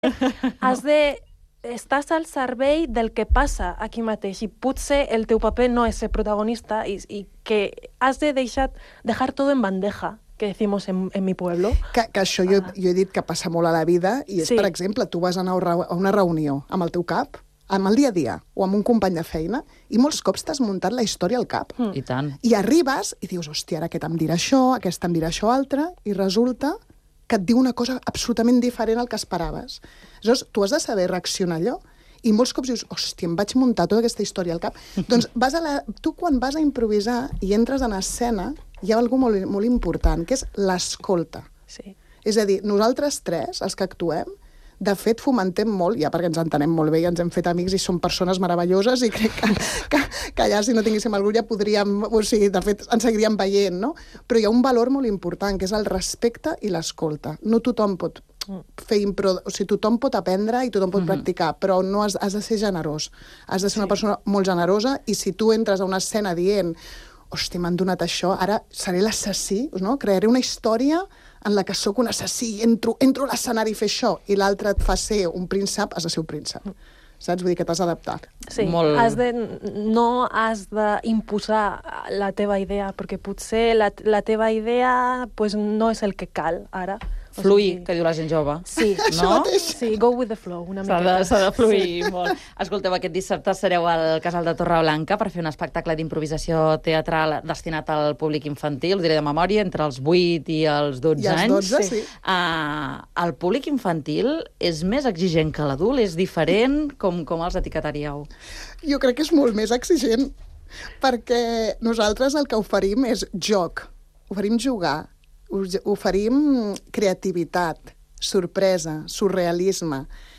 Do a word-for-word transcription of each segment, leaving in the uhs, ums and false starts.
has de... estàs al servei del que passa aquí mateix i potser el teu paper no és ser protagonista i, i que has de deixar, dejar todo en bandeja, que decimos en, en mi pueblo. Que, que això jo, jo he dit que passa molt a la vida i és, sí. Per exemple, tu vas anar a una reunió amb el teu cap, amb el dia a dia o amb un company de feina i molts cops t'has muntat la història al cap. Mm. I tant. I arribes i dius, hòstia, ara aquest em dirà això, aquest em dirà això altre, i resulta que et diu una cosa absolutament diferent al que esperaves. Aleshores, tu has de saber reaccionar allò i molts cops dius, hòstia, em vaig muntar tota aquesta història al cap. Doncs vas a la... tu quan vas a improvisar i entres en escena hi ha alguna molt, molt important, que és l'escolta. Sí. És a dir, nosaltres tres, els que actuem, de fet, fomentem molt, ja perquè ens entenem molt bé i ens hem fet amics i som persones meravelloses i crec que, que, que allà, si no tinguéssim algú, ja podríem... O sigui, de fet, ens seguiríem veient, no? Però hi ha un valor molt important, que és el respecte i l'escolta. No tothom pot fer impro... O sigui, tothom pot aprendre i tothom pot mm-hmm. practicar, però no has, has de ser generós. Has de ser sí. una persona molt generosa i si tu entres a una escena dient hòstia, m'han donat això, ara seré l'assassí, no? Crearé una història en la que sóc un assassí, entro, entro a l'escenari a fer això, i l'altre et fa ser un príncep, has de ser un príncep. Saps? Vull dir que t'has d'adaptar. Sí, Molt... has de, no has d'imposar la teva idea, perquè potser la, la teva idea pues, no és el que cal ara. Fluir, que diu la gent jove. Sí, no? Sí, go with the flow, una S'ha miqueta. de, s'ha de fluir sí. molt. Escolteu, aquest dissabte sereu al Casal de Torreblanca per fer un espectacle d'improvisació teatral destinat al públic infantil, ho diré de memòria, entre els vuit i els dotze I els anys. dotze, sí. Uh, el públic infantil és més exigent que l'adult? És diferent? Com, com els etiquetaríeu? Jo crec que és molt més exigent, perquè nosaltres el que oferim és joc, oferim jugar, oferim creativitat, sorpresa, surrealisme.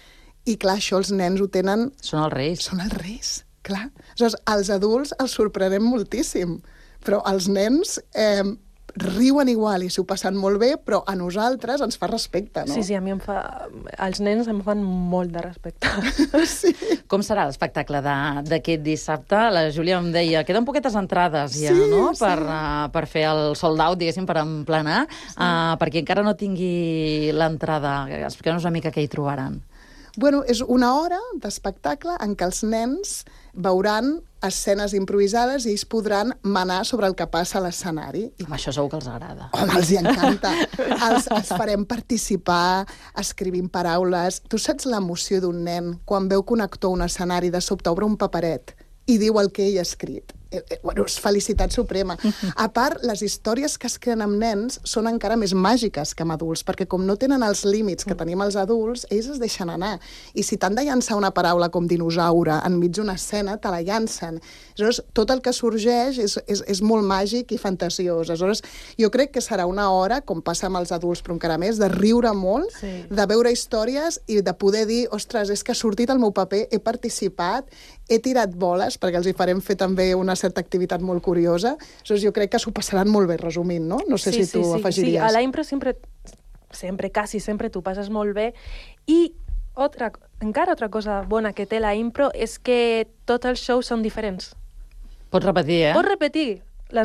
I clar, això els nens ho tenen... Són els reis. Són els reis, clar. Aleshores, els adults els sorprenem moltíssim, però els nens eh, riuen igual i s'ho passen molt bé, però a nosaltres ens fa respecte, no? Sí, sí, a mi em fa... Els nens em fan molt de respecte. Sí. Com serà l'espectacle d'aquest dissabte? La Júlia em deia, queden poquetes entrades ja, sí, no? Sí. Per, uh, per fer el sold out, diguéssim, per emplenar. Sí. Uh, perquè encara no tingui l'entrada. Expliqueu-nos una mica què hi trobaran. Bueno, és una hora d'espectacle en què els nens veuran escenes improvisades i ells podran manar sobre el que passa a l'escenari. Home, això segur que els agrada. Home, els hi encanta. els, els farem participar, escrivim paraules. Tu saps l'emoció d'un nen quan veu que un actor a un escenari de sobte obre un paperet i diu el que ell ha escrit? Eh, eh, bueno, és felicitat suprema. A part, les històries que es creen amb nens són encara més màgiques que amb adults, perquè com no tenen els límits que tenim els adults, ells es deixen anar. I si t'han de llançar una paraula com dinosaure enmig d'una escena, te la llancen. Aleshores, tot el que sorgeix és, és, és molt màgic i fantasiós. Aleshores, jo crec que serà una hora, com passa amb els adults, però encara més, de riure molt, sí. de veure històries i de poder dir, ostres, és que ha sortit el meu paper, he participat, he tirat boles, perquè els hi farem fer també una certa activitat molt curiosa. Aleshores, jo crec que s'ho passaran molt bé, resumint, no? No sé sí, si tu sí, sí, afegiries. Sí, a la impro sempre, sempre, quasi sempre t'ho passes molt bé. I otra, encara altra cosa bona que té la impro és que tots els shows són diferents. Pots repetir, eh? Pots repetir les,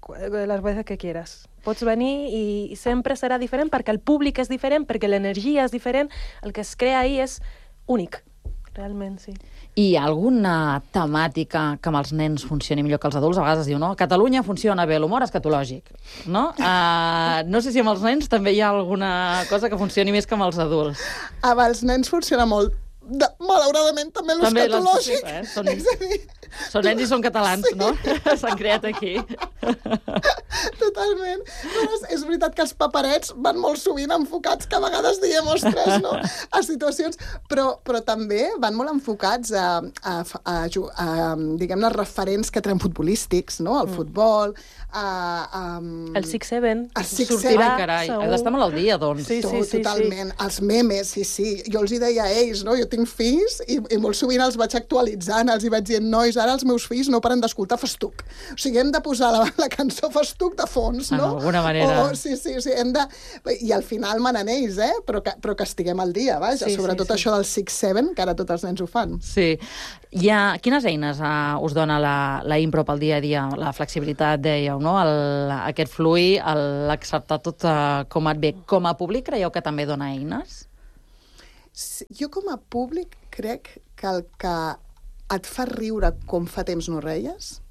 les vegades que quieras. Pots venir i sempre serà diferent perquè el públic és diferent, perquè l'energia és diferent, el que es crea ahí és únic. Realment, sí. I hi ha alguna temàtica que amb els nens funcioni millor que els adults? A vegades es diu, no? A Catalunya funciona bé l'humor escatològic, no? Uh, no sé si amb els nens també hi ha alguna cosa que funcioni més que amb els adults. Amb els nens funciona molt. De, malauradament, també l'escatològic. Eh? Són, són nens i són catalans, sí. No? S'han creat aquí. Totalment. Però és, és veritat que els paperets van molt sovint enfocats, que a vegades diem, ostres, no? A situacions, però, però també van molt enfocats a, a, a, a, a diguem-ne, referents que tenen futbolístics, no? El mm. futbol, a, a, el six seven. El six seven. Ai, carai, heu d'estar molt al dia, doncs. Sí, sí, sí, totalment. Sí. Els memes, sí, sí. Jo els hi deia a ells, no? Jo tinc fills i, i molt sovint els vaig actualitzant, els hi vaig dient, nois, ara els meus fills no paren d'escoltar Festuc. O sigui, hem de posar la, la cançó Festuc de fons, no? D'alguna manera. O, sí, sí, sí, hem de... I al final manen ells, eh? Però que, però que estiguem al dia, vaja, sí, sobretot sí, sí. Això del six seven, que ara tots els nens ho fan. Sí. Hi ha... Quines eines uh, us dona la, la impro pel dia a dia? La flexibilitat, dèieu, no? El, aquest fluir, l'acceptar tot uh, com et ve. Com a públic creieu que també dona eines? Sí, jo com a públic crec que el que et fa riure com fa temps no reies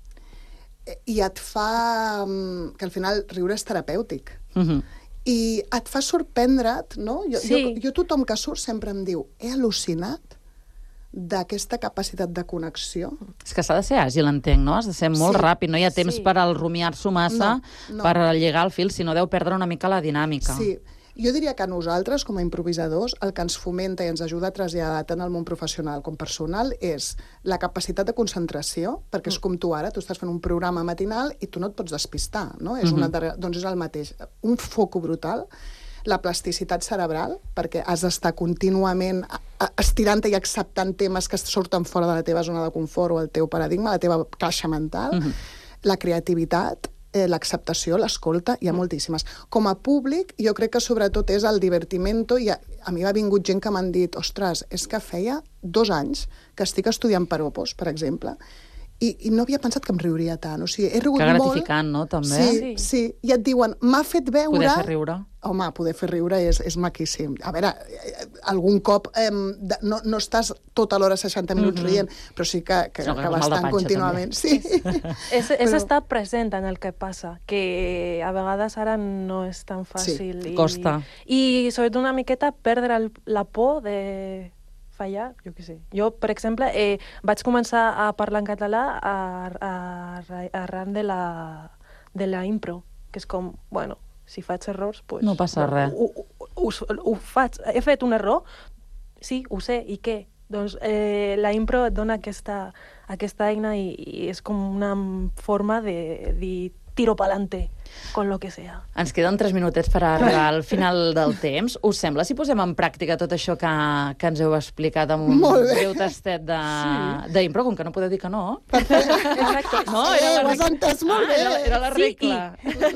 i et fa... que al final riure és terapèutic. Mhm. I et fa sorprendre't, no? Jo, Sí. jo, jo tothom que surt sempre em diu he al·lucinat d'aquesta capacitat de connexió. És que s'ha de ser àgil, entenc, no? Has de ser molt Sí. ràpid, no hi ha temps Sí. per al rumiar-s'ho massa, No, no. per lligar el fil, sinó deu perdre una mica la dinàmica. Sí. Jo diria que nosaltres, com a improvisadors, el que ens fomenta i ens ajuda a traslladar tant al món professional com personal és la capacitat de concentració, perquè és com tu ara, tu estàs fent un programa matinal i tu no et pots despistar, no? És una, doncs és el mateix. Un foco brutal, la plasticitat cerebral, perquè has d'estar contínuament estirant-te i acceptant temes que surten fora de la teva zona de confort o el teu paradigma, la teva caixa mental, uh-huh. la creativitat, eh, l'acceptació, l'escolta, hi ha moltíssimes. Com a públic, jo crec que sobretot és el divertimento, i a, a mi ha vingut gent que m'han dit ostres, és que feia dos anys que estic estudiant per Opos, per exemple, i, i no havia pensat que em riuria tant. O sigui, he rigut Que molt... gratificant, no, també? Sí, Sí. sí. I et diuen, m'ha fet veure... Poder fer riure. Home, poder fer riure és, és maquíssim. A veure, eh, algun cop eh, de, no, no estàs tota l'hora seixanta minuts Mhm. rient, però sí que, que, Sinó que que mal de bastant panxa, contínuament. Sí. És, és Però- estar present en el que passa, que a vegades ara no és tan fàcil. Sí, costa. I sobretot una miqueta perdre el, la por de fallar, jo què sé. Jo, per exemple, eh, vaig començar a parlar en català a, a, a, arran de la, de la impro, que és com, bueno, si faig errors, pues, No passa res. Ho, ho, ho, ho faig. He fet un error? Sí, ho sé, i què? Doncs eh, la impro et dona aquesta, aquesta eina i, i és com una forma de dir tiro pa'lante, con lo que sea. Ens queden tres minutets per arribar al final del temps. Us sembla si posem en pràctica tot això que, que ens heu explicat amb un Molt bé. breu tastet de, sí. d'impro, com que no podeu dir que no? Exacte. No, Eh, era la ho has regla. entès molt Ah, bé. era, era la Sí, regla.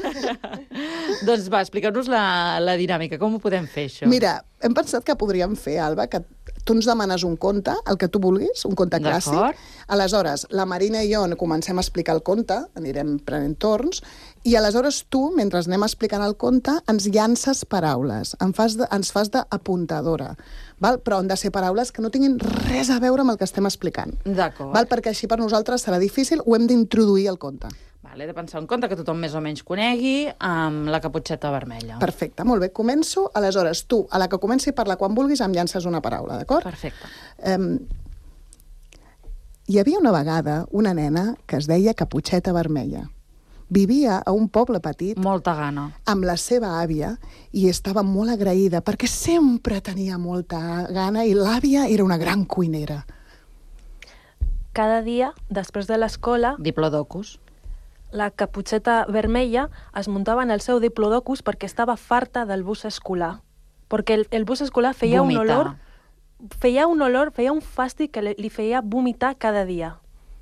Doncs va, explica'ns la, la dinàmica. Com ho podem fer, això? Mira, hem pensat que podríem fer, Alba, que tu ens demanes un conte, el que tu vulguis, un conte D'acord. clàssic. Aleshores, la Marina i jo comencem a explicar el conte, anirem prenent torns, i aleshores tu, mentre anem explicant el conte, ens llances paraules, en fas de, ens fas d'apuntadora, val? Però han de ser paraules que no tinguin res a veure amb el que estem explicant. D'acord. Val? Perquè així per nosaltres serà difícil, ho hem d'introduir al conte. Vale, he de pensar un conte que tothom més o menys conegui, amb la caputxeta vermella. Perfecte, molt bé. Començo, aleshores tu, a la que comenci a parlar quan vulguis, em llances una paraula, d'acord? Perfecte. Um, hi havia una vegada una nena que es deia Caputxeta Vermella. Vivia a un poble petit Molta gana. amb la seva àvia i estava molt agraïda perquè sempre tenia molta gana i l'àvia era una gran cuinera. Cada dia, després de l'escola, Diplodocus. la Caputxeta Vermella es muntava en el seu diplodocus perquè estava farta del bus escolar. Perquè el, el bus escolar feia Vomitar. un olor, feia un olor, feia un fàstic que li, li feia vomitar cada dia.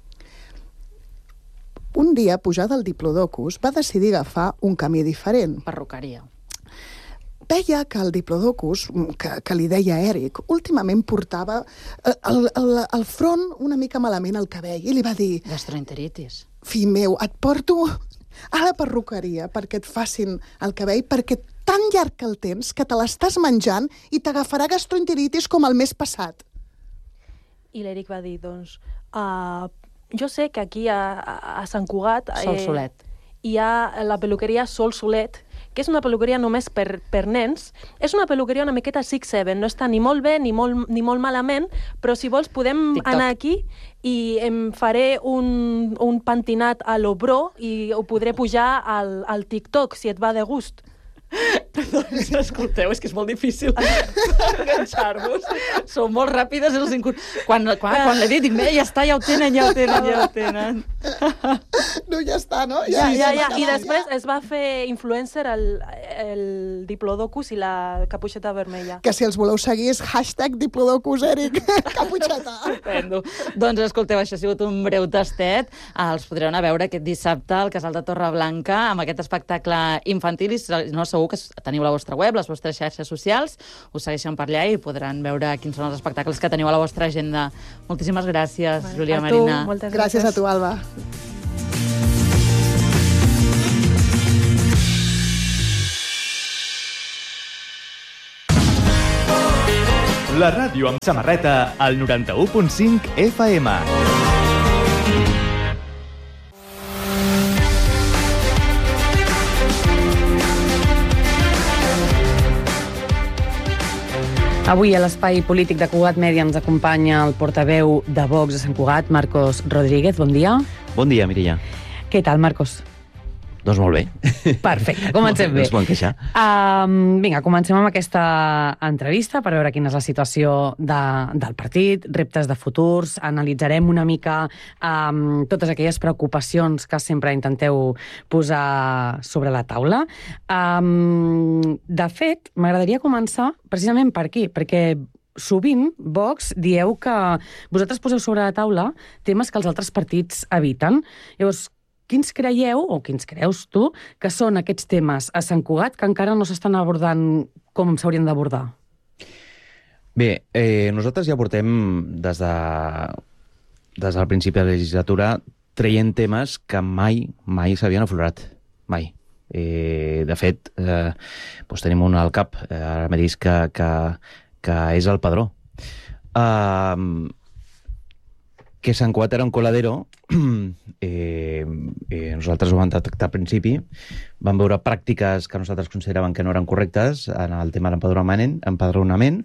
Un dia, pujada al diplodocus, va decidir agafar un camí diferent. Perruqueria. Veia que el diplodocus, que, que li deia Eric, últimament portava eh, el, el, el front una mica malament al cabell i li va dir: Gastroenteritis. fill meu, et porto a la perruqueria perquè et facin el cabell, perquè tan llarg que el tens que te l'estàs menjant i t'agafarà gastroenteritis com el mes passat. I l'Eric va dir, doncs, uh, jo sé que aquí a, a, a Sant Cugat Sol Solet. hi ha la peluqueria Sol Solet, que és una peluqueria només per, per nens. És una peluqueria una miqueta six seven, no està ni molt bé ni molt, ni molt malament, però si vols podem TikTok. anar aquí i em faré un, un pentinat a l'Obró i ho podré pujar al, al TikTok, si et va de gust. Doncs, escolteu, és que és molt difícil enganxar-vos. Sou molt ràpides els incur... Quan, quan, quan l'he dit, dic, "Bé, ja està, ja ho tenen, ja ho tenen, ja ho tenen. No, ja està, no? Ja, hem ja, ja. acabat, I després es va fer influencer el, el Diplodocus i la Caputxeta Vermella. Que si els voleu seguir és hashtag diplodocus, Eric, Caputxeta. Estupendo. Doncs escolteu, això ha sigut un breu tastet. Els podreu anar a veure aquest dissabte al Casal de Torreblanca amb aquest espectacle infantil i no, segur que teniu la vostra web, les vostres xarxes socials, us segueixen per allà i podran veure quins són els espectacles que teniu a la vostra agenda. Moltíssimes gràcies, Vale, Júlia a tu, Marina. moltes Gràcies a tu, Alba. La ràdio amb samarreta al noranta-u punt cinc F M. Avui a l'Espai Polític de Cugat Mèdia ens acompanya el portaveu de Vox a Sant Cugat, Marcos Rodríguez. Bon dia. Bon dia, Mireia. Què tal, Marcos? Doncs molt bé. Perfecte, comencem bé. No es poden queixar. Um, vinga, comencem amb aquesta entrevista per veure quina és la situació de, del partit, reptes de futurs, analitzarem una mica um, totes aquelles preocupacions que sempre intenteu posar sobre la taula. Um, de fet, m'agradaria començar precisament per aquí, perquè sovint, Vox, dieu que vosaltres poseu sobre la taula temes que els altres partits eviten. Llavors, quins creieu, o quins creus tu, que són aquests temes a Sant Cugat que encara no s'estan abordant com s'haurien d'abordar? Bé, eh, nosaltres ja portem des, de, des del principi de la legislatura traient temes que mai, mai s'havien aflorat. Mai. Eh, de fet, eh, doncs tenim un al cap, eh, ara mateix, que, que, que és el padró. Uh, que Sant Cugat era un coladero, eh, eh, nosaltres ho vam detectar al principi, vam veure pràctiques que nosaltres consideràvem que no eren correctes en el tema de l'empadronament, empadronament,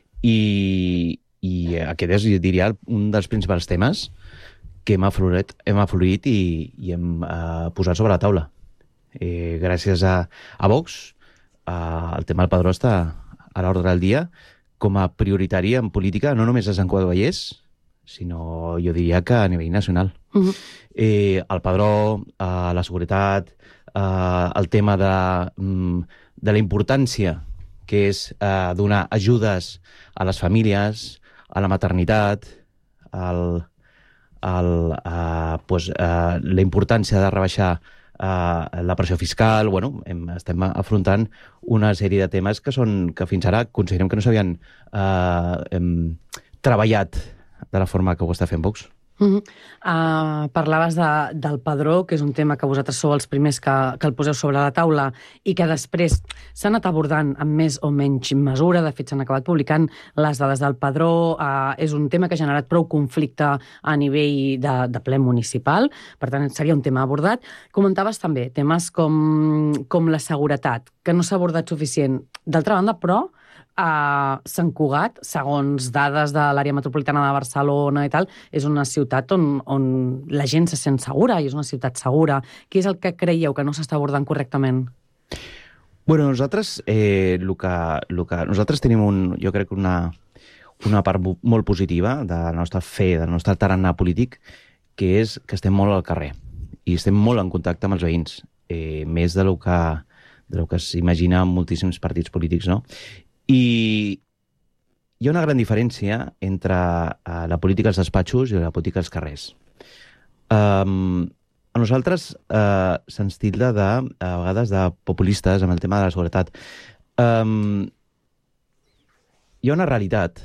i, i aquest és, jo diria, un dels principals temes que hem aflorit, hem aflorit i, i hem eh, posat sobre la taula. Eh, gràcies a, a Vox, eh, el tema del padró està a l'ordre del dia com a prioritari en política, no només a Sant Cugat del Vallès, sinó jo diria que a nivell nacional. Uh-huh. eh, el padró, eh, la seguretat, eh, el tema de, de la importància que és eh, donar ajudes a les famílies, a la maternitat, el, el, eh, pues, eh, la importància de rebaixar eh, la pressió fiscal. Bueno, hem, estem afrontant una sèrie de temes que, són, que fins ara considerem que no s'havien eh, hem, treballat de la forma que ho està fent Vox. Uh-huh. Uh, parlaves de, del padró, que és un tema que vosaltres sou els primers que, que el poseu sobre la taula i que després s'ha anat abordant amb més o menys mesura. De fet, s'han acabat publicant les dades del padró. Uh, és un tema que ha generat prou conflicte a nivell de, de ple municipal. Per tant, seria un tema abordat. Comentaves també temes com, com la seguretat, que no s'ha abordat suficient. D'altra banda, però, a Sant Cugat, segons dades de l'àrea metropolitana de Barcelona i tal, és una ciutat on, on la gent se sent segura i és una ciutat segura. Què és el que creieu que no s'està abordant correctament? Bueno, nosaltres, eh, lo que, lo que, nosaltres tenim un, jo crec que una, una part molt positiva de la nostra fe, del nostre tarannà polític, que és que estem molt al carrer i estem molt en contacte amb els veïns, eh, més de lo que, de lo que s'imagina moltíssims partits polítics, no? I hi ha una gran diferència entre uh, la política als despatxos i la política als carrers. Um, a nosaltres uh, se'ns tilda de, a vegades de populistes amb el tema de la seguretat. Um, hi ha una realitat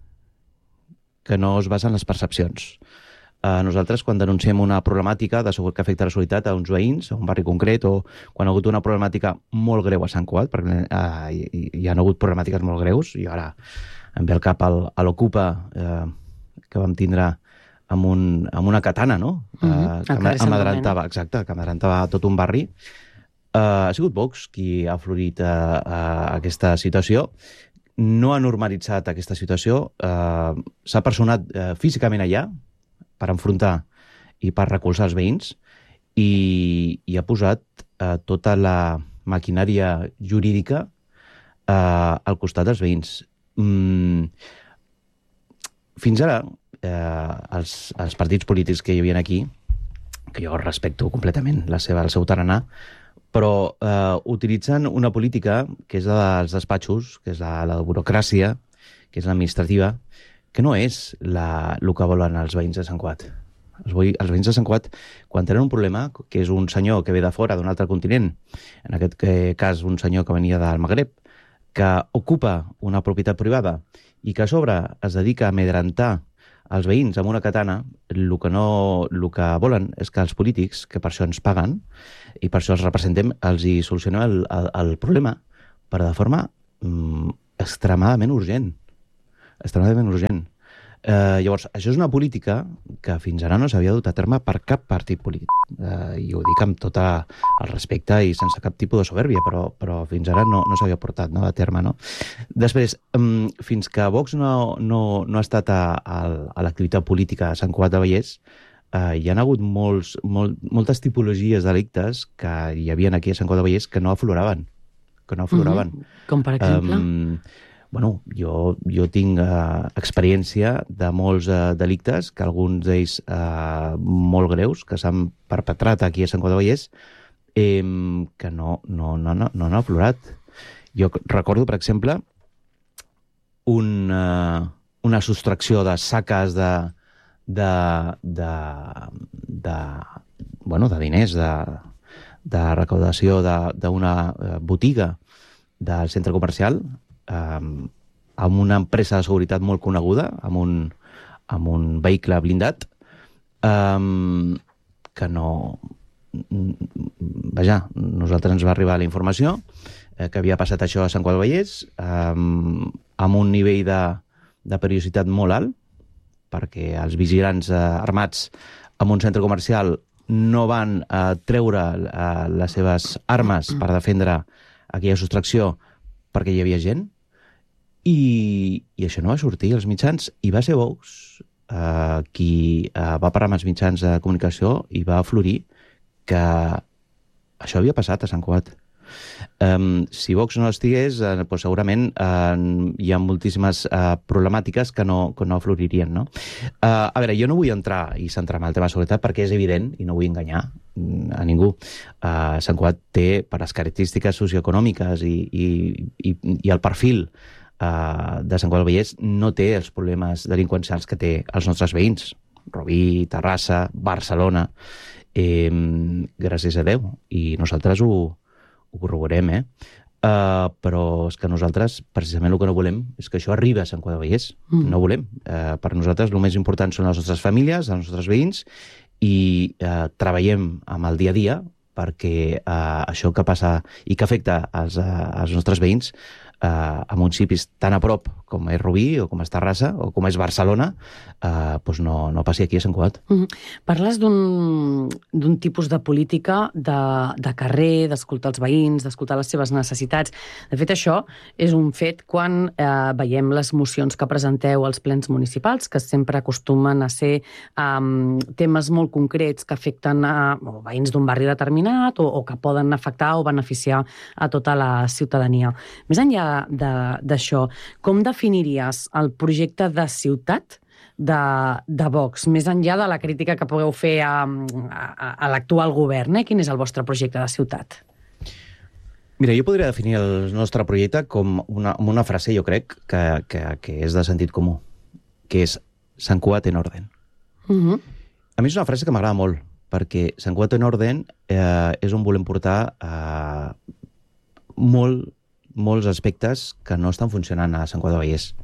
que no es basa en les percepcions. Uh, nosaltres, quan denunciem una problemàtica de segur que afecta la seguretat a uns veïns, a un barri concret, o quan ha hagut una problemàtica molt greu a Sant Cugat, perquè uh, hi, hi ha hagut problemàtiques molt greus, i ara em ve al cap el, a l'Ocupa, uh, que vam tindre amb, un, amb una katana, no? Mm-hmm. Uh, que amadrantava, exacte, que amadrantava tot un barri. Uh, ha sigut Vox qui ha florit uh, uh, aquesta situació. No ha normalitzat aquesta situació. Uh, s'ha personat uh, físicament allà, per enfrontar i per recolzar els veïns, i, i ha posat eh, tota la maquinària jurídica eh, al costat dels veïns. Mm, fins ara, eh, els, els partits polítics que hi havia aquí, que jo respecto completament la seva, el seu tarannà, però eh, utilitzen una política que és la dels despatxos, que és la, la burocràcia, que és l'administrativa, que no és la, el que volen els veïns de Sant Cugat. Els, els veïns de Sant Cugat, quan tenen un problema, que és un senyor que ve de fora d'un altre continent, en aquest cas un senyor que venia del Magreb, que ocupa una propietat privada i que a sobre es dedica a amedrentar els veïns amb una katana, el que, no, el que volen és que els polítics, que per això ens paguen i per això els representem, els hi solucionem el, el, el problema, però de forma mm, extremadament urgent. extremadament urgent. Eh, llavors, això és una política que fins ara no s'havia dut a terme per cap partit polític. Eh, I ho dic amb tot el respecte i sense cap tipus de soberbia, però, però fins ara no, no s'havia portat, no, a terme. No? Després, um, fins que Vox no, no, no ha estat a, a, a l'activitat política a Sant Cugat del Vallès, eh, hi ha hagut molts, molt, moltes tipologies delictes que hi havia aquí a Sant Cugat del Vallès que no afloraven. Que no afloraven. Mm-hmm. Com per exemple? Um, Bueno, jo, jo tinc uh, experiència de molts uh, delictes, que alguns d'ells uh, molt greus, que s'han perpetrat aquí a Sant Cugat del Vallès, eh, que no, no, no, no, no han aflorat. Jo recordo, per exemple, un, uh, una sostracció de saques de, de, de, de, bueno, de diners, de, de recaudació d'una botiga del centre comercial, Um, amb una empresa de seguretat molt coneguda, amb un, amb un vehicle blindat, um, que no... Vaja, nosaltres ens va arribar la informació eh, que havia passat això a Sant Cugat del Vallès, um, amb un nivell de, de periodicitat molt alt, perquè els vigilants eh, armats en un centre comercial no van eh, treure eh, les seves armes per defendre aquella sostracció perquè hi havia gent, i, i això no va sortir als mitjans, i va ser Vox eh, qui eh, va parlar amb els mitjans de comunicació i va aflorir que això havia passat a Sant Cugat. Um, si Vox no estigués, eh, doncs segurament eh, hi ha moltíssimes eh, problemàtiques que no, que no afloririen, no? Uh, a veure, jo no vull entrar i centrar-me al tema de seguretat perquè és evident, i no vull enganyar a ningú. Uh, Sant Cugat té, per les característiques socioeconòmiques i, i, i, i el perfil uh, de Sant Cugat del Vallès, no té els problemes delinqüencials que té els nostres veïns. Rubí, Terrassa, Barcelona, eh, gràcies a Déu. I nosaltres ho ho corroborem, eh? Uh, però és que nosaltres, precisament el que no volem és que això arribi a Sant Cugat del Vallès. Mm. No volem. Uh, per nosaltres el més important són les nostres famílies, els nostres veïns, i uh, treballem amb el dia a dia perquè uh, això que passa i que afecta als, uh, als nostres veïns Uh, a municipis tan a prop com és Rubí o com és Terrassa o com és Barcelona, uh, doncs no, no passi aquí a Sant Cugat. Mm-hmm. Parles d'un tipus de política de, de carrer, d'escoltar els veïns, d'escoltar les seves necessitats. De fet, això és un fet quan eh, veiem les mocions que presenteu als plens municipals, que sempre acostumen a ser um, temes molt concrets que afecten a o veïns d'un barri determinat o, o que poden afectar o beneficiar a tota la ciutadania. Més enllà d'això, com definiries el projecte de ciutat de, de Vox, més enllà de la crítica que pugueu fer a, a, a l'actual govern? Eh? Quin és el vostre projecte de ciutat? Mira, jo podria definir el nostre projecte com una, amb una frase, jo crec, que, que, que és de sentit comú, que és Sant Cugat en orden. Uh-huh. A mi és una frase que m'agrada molt, perquè Sant Cugat en orden eh, és on volem portar eh, molt molts aspectes que no estan funcionant a Sant Cugat del Vallès.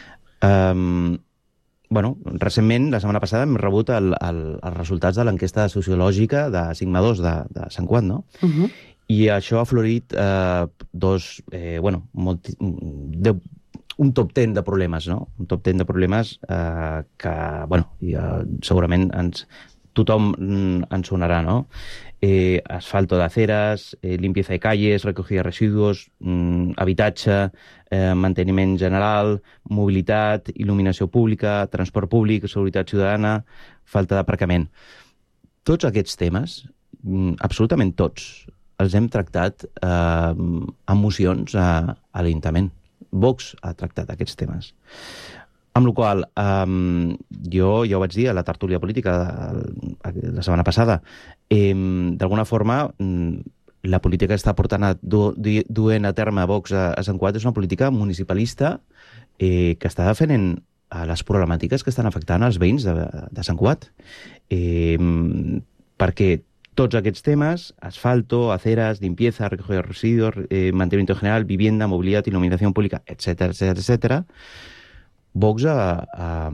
Um, bueno, recentment, la setmana passada, hem rebut el, el, els resultats de l'enquesta sociològica de Sigma dos de, de Sant Cugat, no? Uh-huh. I això ha florit eh, dos, eh, bueno, molt, de, un top ten de problemes, no? Un top ten de problemes eh, que, bueno, ja, segurament ens, tothom ens sonarà, no? Eh, asfalto de aceras, eh, limpieza de calles, recogida de residuos, mm, habitatge, eh, manteniment general, mobilitat, il·luminació pública, transport públic, seguretat ciutadana, falta d'aparcament. Tots aquests temes, mm, absolutament tots, els hem tractat eh, amb mocions a, a l'Ajuntament. Vox ha tractat aquests temes. Amb la qual cosa, um, jo ja ho vaig dir a la tertúlia política de, la setmana passada, eh, d'alguna forma la política que està portant a, du, duent a terme Vox a, a Sant Cugat és una política municipalista eh, que està defendent a les problemàtiques que estan afectant als veïns de, de Sant Cugat. Eh, perquè tots aquests temes, asfalto, aceras, limpieza, recogida de residuos, eh, mantenimiento general, vivienda, movilidad, iluminación pública, etcétera, etcétera, etcétera, Vox ha, ha,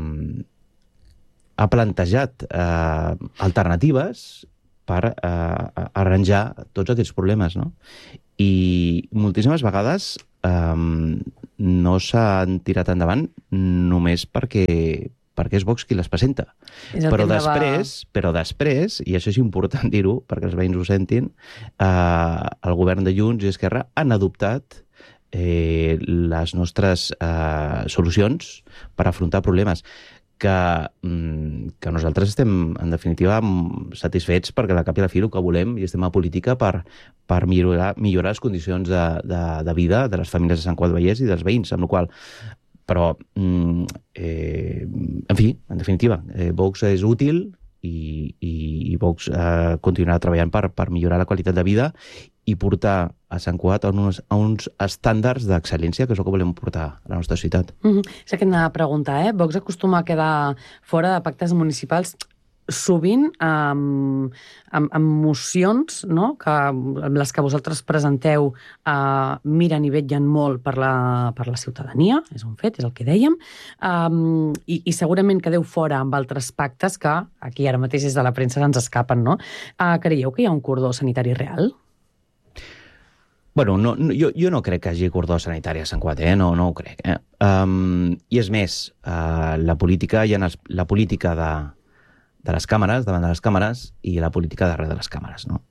ha plantejat eh, alternatives per eh, arranjar tots aquests problemes, no? I moltíssimes vegades um, no s'han tirat endavant només perquè, perquè és Vox qui les presenta. Però després, però després, i això és important dir-ho, perquè els veïns ho sentin, eh, el govern de Junts i Esquerra han adoptat eh, les nostres eh, solucions per afrontar problemes que, que nosaltres estem, en definitiva, satisfets perquè a la cap i a la fi el que volem i estem a política per, per millorar, millorar les condicions de, de, de vida de les famílies de Sant Cugat del Vallès i dels veïns, amb la qual però, eh, en fi, en definitiva, eh, Vox és útil i, i, i Vox eh, continuarà treballant per, per millorar la qualitat de vida i portar a Sant Cugat a uns, a uns estàndards d'excel·lència, que és el que volem portar a la nostra ciutat. Mm-hmm. És que anava a preguntar, eh? Vox acostuma a quedar fora de pactes municipals sovint amb, amb, amb mocions, no? Que, les que vosaltres presenteu eh, miren i vetllen molt per la, per la ciutadania, és un fet, és el que dèiem, um, i, i segurament quedeu fora amb altres pactes que aquí ara mateix des de la premsa ens escapen, no? Uh, creieu que hi ha un cordó sanitari real? Bueno, no, no, jo, jo no crec que hi hagi cordó sanitari a Sant Cugat, eh? no, no ho crec. Eh? Um, I és més, uh, la política, hi ha els, la política de, de les càmeres, davant de les càmeres, i la política darrere de les càmeres, no?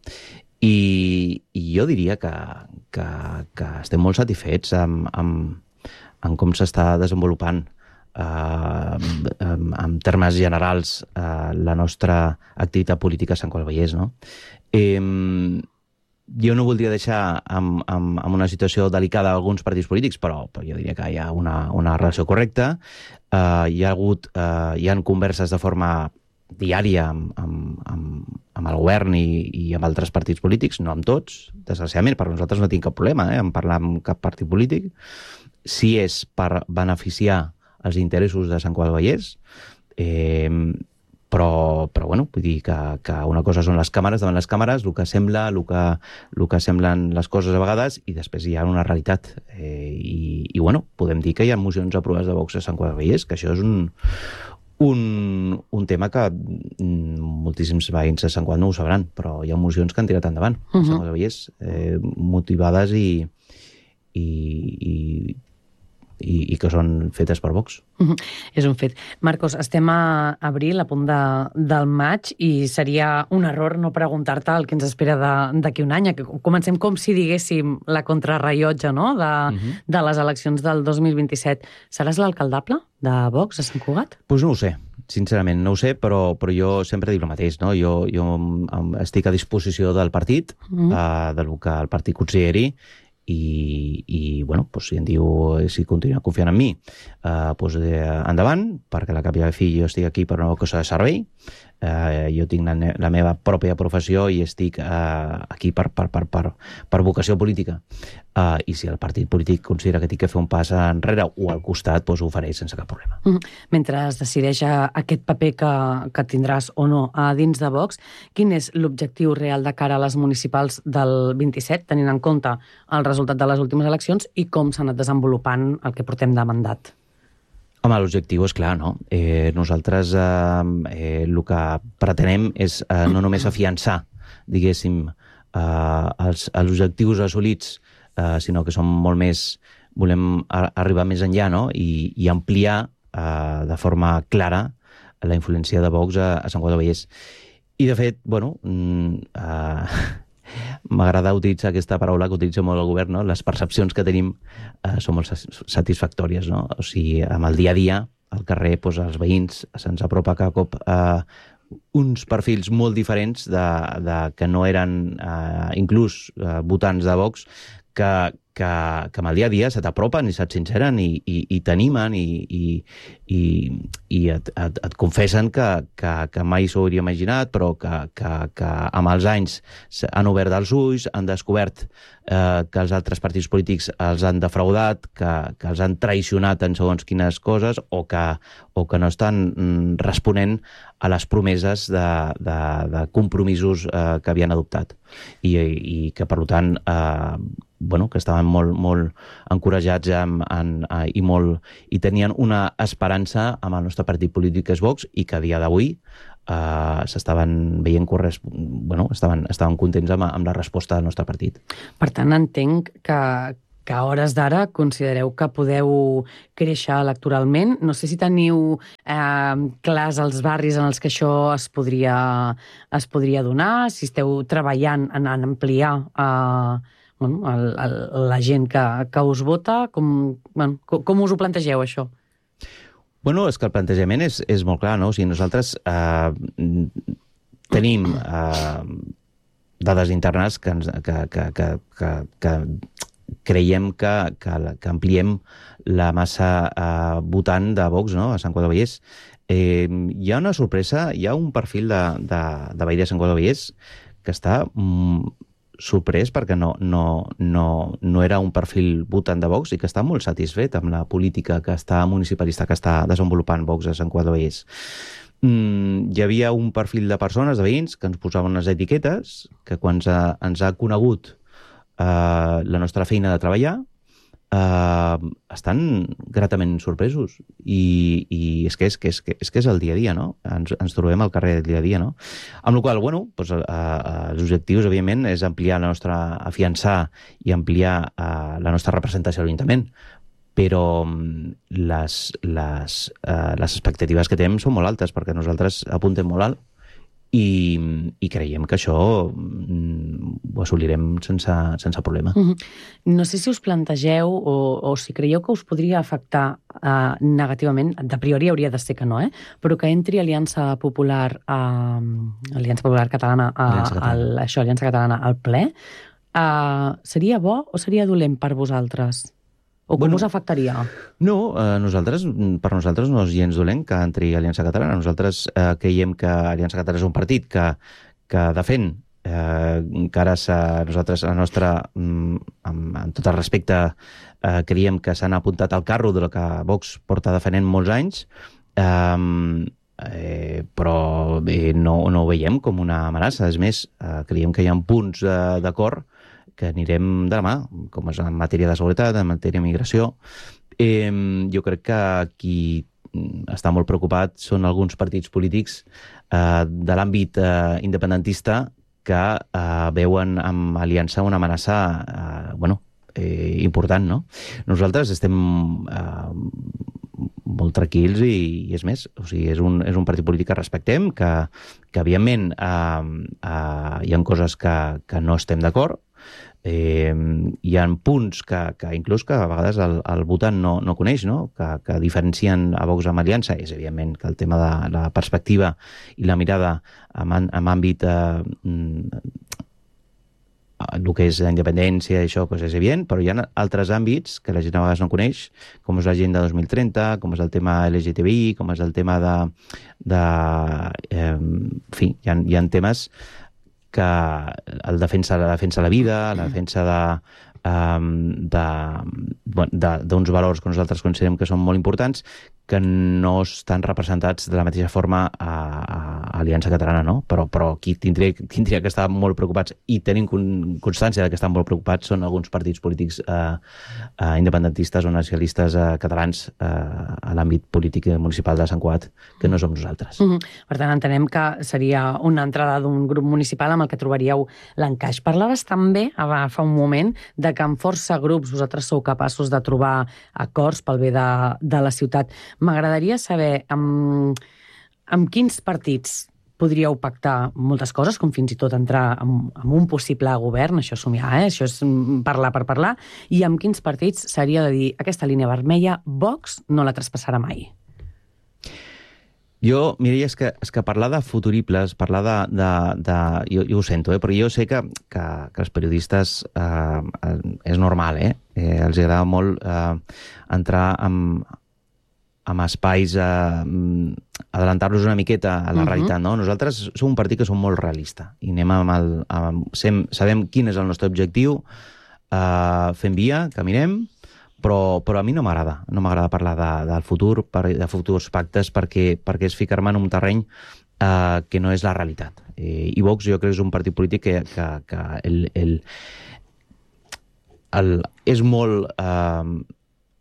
I, i jo diria que, que, que estem molt satisfets amb, amb, amb com s'està desenvolupant uh, en, en termes generals uh, la nostra activitat política a Sant Cugat del Vallès, no? Eh, Jo no voldria deixar amb, amb, amb una situació delicada alguns partits polítics, però, però jo diria que hi ha una, una relació correcta. Uh, hi ha hagut, uh, hi ha converses de forma diària amb, amb, amb, amb el govern i, i amb altres partits polítics, no amb tots, desgraciadament, per nosaltres no tinc cap problema eh, en parlar amb cap partit polític. Si és per beneficiar els interessos de Sant Cugat del Vallès, eh, Però, però bueno, vull dir que, que una cosa són les càmeres, davant les càmeres, el que sembla, el que, el que semblen les coses a vegades, i després hi ha una realitat. Eh, i, I, bueno, podem dir que hi ha mocions aprovades de Vox a Sant Cugat del Vallès, que això és un, un, un tema que moltíssims veïns de Sant Cugat no ho sabran, però hi ha mocions que han tirat endavant a Sant Cugat del Vallès, eh, motivades i, i, i I, i que són fetes per Vox. Mm-hmm. És un fet. Marcos, estem a abril, a punt de, del maig, i seria un error no preguntar-te el que ens espera d'aquí un any. Comencem com si diguéssim la contrarrellotge, no? de, mm-hmm. de les eleccions del dos mil vint-i-set. Seràs l'alcaldable de Vox a Sant Cugat? Doncs pues no ho sé. Sincerament, no ho sé, però, però jo sempre dic el mateix, no? Jo, jo estic a disposició del partit, mm-hmm. uh, del que el partit consideri, i, i bueno, doncs si em diu si continua confiant en mi, eh, doncs eh, endavant, perquè a la cap i a la fi jo estic aquí per una cosa de servei, eh, jo tinc la, la meva pròpia professió i estic eh, aquí per, per, per, per, per vocació política, eh, i si el partit polític considera que tinc que fer un pas enrere o al costat, doncs ho faré sense cap problema. Mm-hmm. Mentre es decideix aquest paper que, que tindràs o no a dins de Vox, quin és l'objectiu real de cara a les municipals del vint-i-set, tenint en compte el resultat de les últimes eleccions i com s'ha anat desenvolupant el que portem de mandat? Home, l'objectiu és clar, no? Eh, nosaltres eh, eh, el que pretenem és eh, no només afiançar, diguéssim, eh, els, els objectius assolits, eh, sinó que som molt més, volem a, arribar més enllà, no? I, i ampliar eh, de forma clara la influència de Vox a, a Sant Cugat del Vallès. I, de fet, bueno, eh, m'agrada utilitzar aquesta paraula que utilitza molt el govern, no? Les percepcions que tenim eh, són molt satisfactòries, no? O sigui, amb el dia a dia, al carrer, doncs, els veïns se'ns apropa cada cop eh, uns perfils molt diferents de, de, que no eren eh, inclús eh, votants de Vox, que, que, que amb el dia a dia se t'apropen i se't sinceren i, i, i t'animen i, i, i, i et, et, et confessen que, que, que mai s'ho hauria imaginat, però que, que, que amb els anys han obert els ulls, han descobert eh, que els altres partits polítics els han defraudat, que, que els han traicionat en segons quines coses, o que, o que no estan responent a les promeses de, de, de compromisos eh, que havien adoptat. I, i que, per tant, eh, bueno, que estaven molt, molt encorajats en, en, en, i, molt, i tenien una esperança amb el nostre partit polític que és Vox, i que a dia d'avui eh, s'estaven veient corres... bueno, estaven, estaven contents amb, amb la resposta del nostre partit. Per tant, entenc que, que a hores d'ara considereu que podeu créixer electoralment. No sé si teniu eh, clars els barris en els que això es podria, es podria donar, si esteu treballant en, en ampliar eh, bueno, el, el, la gent que, que us vota. Com, bueno, com, com us ho plantegeu, això? Bueno, és que el plantejament és, és molt clar, no? O sigui, nosaltres eh, tenim eh, dades internes que, ens, que, que, que, que, que creiem que, que, que ampliem la massa eh, votant de Vox, no?, a Sant Cugat del Vallès. Eh, hi ha una sorpresa, hi ha un perfil de, de, de veí de Sant Cugat del Vallès que està mm, sorprès perquè no, no, no, no era un perfil votant de Vox i que està molt satisfet amb la política que està municipalista que està desenvolupant Vox a Sant Cugat del Vallès. Mm, hi havia un perfil de persones, de veïns, que ens posaven unes etiquetes, que quan ens ha, ens ha conegut Uh, la nostra feina de treballar, uh, estan gratament sorpresos. I, i és, que és, que és, que és que és el dia a dia, no? Ens, ens trobem al carrer del dia a dia, no? Amb la qual cosa, bueno, doncs, uh, uh, els objectius, evidentment, és ampliar la nostra, afiançar i ampliar uh, la nostra representació a l'Ajuntament. Però les, les, uh, les expectatives que tenim són molt altes, perquè nosaltres apuntem molt alt. I, i creiem que això mm, ho assolirem sense, sense problema. Mm-hmm. No sé si us plantegeu o, o si creieu que us podria afectar uh, negativament, de priori hauria de ser que no, eh? Però que entri Aliança Popular, uh, Aliança Popular Catalana, a, Aliança Catalana. Al, això, Aliança Catalana al ple. Uh, seria bo o seria dolent per vosaltres? O com bueno, us afectaria? No, eh, nosaltres, per nosaltres no és gens dolent que entri Aliança Catalana. Nosaltres eh, creiem que Aliança Catalana és un partit que, que defèn eh, encara nosaltres, la nostra, mm, amb, amb tot el respecte, eh, creiem que s'han apuntat al carro de lo que Vox porta defenent molts anys, eh, eh, però eh, no, no ho veiem com una amenaça. És més, eh, creiem que hi ha punts eh, d'acord que anirem de la mà, com és en matèria de seguretat, en matèria de migració. Eh, jo crec que qui està molt preocupat són alguns partits polítics eh, de l'àmbit eh, independentista que eh, veuen amb Aliança una amenaça eh, bueno, eh, important, no? Nosaltres estem eh, molt tranquils i, i és més, o sigui, és un, és un partit polític que respectem, que, que evidentment eh, eh, hi ha coses que, que no estem d'acord. Eh, hi ha punts que, que inclús que a vegades el, el votant no, no coneix, no? Que, que diferencien a Vox amb Aliança. És evidentment que el tema de la perspectiva i la mirada en, en àmbit eh, el que és la independència i això doncs és evident, però hi ha altres àmbits que la gent a vegades no coneix, com és l'agenda dos mil trenta, com és el tema L G T B I, com és el tema de... de eh, en fi, hi ha, hi ha temes que el defensa, la defensa de la vida, la defensa de, um, de, de, d'uns valors que nosaltres considerem que són molt importants, que no estan representats de la mateixa forma a, a Aliança Catalana, no? Però, però qui tindria, tindria que estar molt preocupats, i tenim constància de que estan molt preocupats, són alguns partits polítics eh, eh, independentistes o nacionalistes eh, catalans eh, a l'àmbit polític municipal de Sant Cugat, que no som nosaltres. Mm-hmm. Per tant, entenem que seria una entrada d'un grup municipal amb el que trobaríeu l'encaix. Parlaves també, fa un moment, de que amb força grups vosaltres sou capaços de trobar acords pel bé de, de la ciutat. M'agradaria saber amb, amb quins partits podríeu pactar moltes coses, com fins i tot entrar en, en un possible govern, això és somiar, eh? Això és parlar per parlar, i amb quins partits seria de dir aquesta línia vermella, Vox no la traspassarà mai. Jo, Mireia, és que, és que parlar de futuribles, parlar de... de, de jo, jo ho sento, eh? Però jo sé que, que, que els periodistes eh, és normal, eh? eh els agrada molt eh, entrar amb... amb espais, eh, adelantar-los una miqueta a la uh-huh. realitat, no? Nosaltres som un partit que som molt realista i anem amb el... Amb, sem, sabem quin és el nostre objectiu, eh, fem via, caminem, però, però a mi no m'agrada, no m'agrada parlar de, del futur, de futurs pactes, perquè, perquè és ficar-me en un terreny eh, que no és la realitat. Eh, I Vox jo crec que és un partit polític que, que, que el, el, el, és molt... Eh,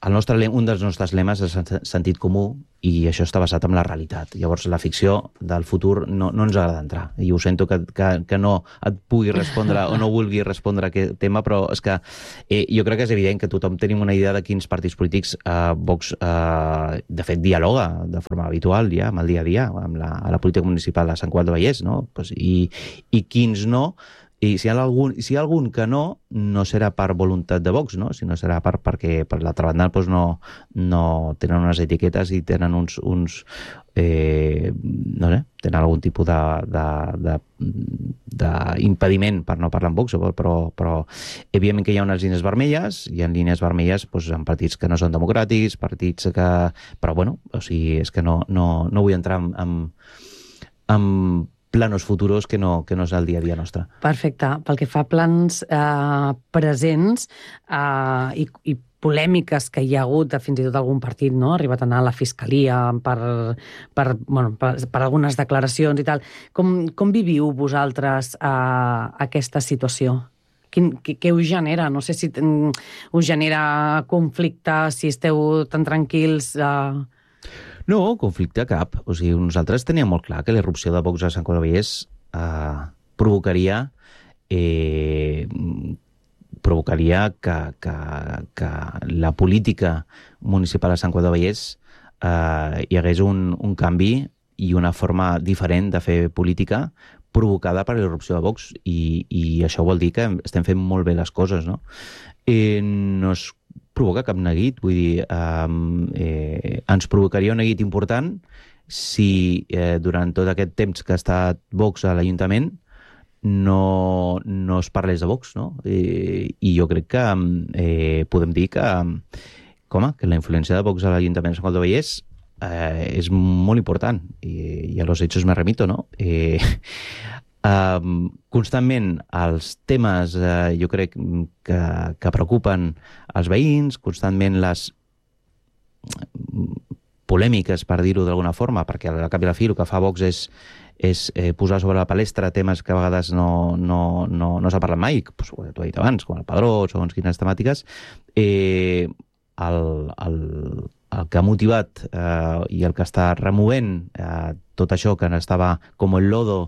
el nostre, un dels nostres lemes és sentit comú i això està basat en la realitat. Llavors, la ficció del futur no, no ens agrada entrar. I ho sento que, que, que no et pugui respondre o no vulgui respondre a aquest tema, però és que eh, jo crec que és evident que tothom tenim una idea de quins partits polítics eh, Vox, eh, de fet, dialoga de forma habitual ja, amb el dia a dia, amb la, a la política municipal de Sant Cugat del Vallès, no? Pues, i, i quins no. I si hi ha algun, si hi ha algun que no, no serà per voluntat de Vox, no? Sinó serà per, perquè per l'altra banda doncs no, no tenen unes etiquetes i tenen uns, uns eh, no sé, tenen algun tipus de, de, de, d'impediment per no parlar amb Vox, però, però evidentment que hi ha unes línies vermelles, hi ha línies vermelles doncs, en partits que no són democràtics, partits que... Però bueno, o sigui, és que no, no, no vull entrar en, en, en planos futuros que no, que no és el dia a dia nostre. Perfecte. Pel que fa a plans eh, presents eh, i, i polèmiques que hi ha hagut de fins i tot algun partit, no? Ha arribat a anar a la fiscalia per, per, bueno, per, per algunes declaracions i tal. Com, com viviu vosaltres eh, aquesta situació? Quin, què, què us genera? No sé si ten, us genera conflicte, si esteu tan tranquils... Eh... No, conflicte cap. O sigui, nosaltres teníem molt clar que la irrupció de Vox a Sant Cugat del Vallès eh, provocaria eh, provocaria que, que, que la política municipal a Sant Cugat del Vallès eh, hi hagués un, un canvi i una forma diferent de fer política provocada per la irrupció de Vox. I, i això vol dir que estem fent molt bé les coses, no? Eh, no es provoca cap neguit, vull dir, eh, eh, ens provocaria un neguit important si eh, durant tot aquest temps que ha estat Vox a l'Ajuntament no, no es parlés de Vox, no? Eh, I jo crec que eh, podem dir que, com, que la influència de Vox a l'Ajuntament de Sant Cugat del Vallès eh, és molt important, i, i a los hechos me remito, no? Eh, Uh, constantment els temes uh, jo crec que, que preocupen els veïns, constantment les polèmiques, per dir-ho d'alguna forma, perquè al cap i a la fi el que fa Vox és, és eh, posar sobre la palestra temes que a vegades no, no, no, no s'ha parlat mai, pues, ho he dit abans, com el padró, segons quines temàtiques. Eh, el, el, el que ha motivat eh, i el que està removent eh, tot això que estava com el lodo